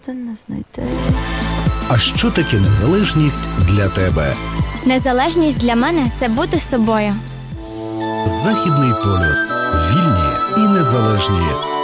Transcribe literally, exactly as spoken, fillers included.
не знайти. А що таке незалежність для тебе? Незалежність для мене – це бути собою. Західний полюс. Вільні і незалежні.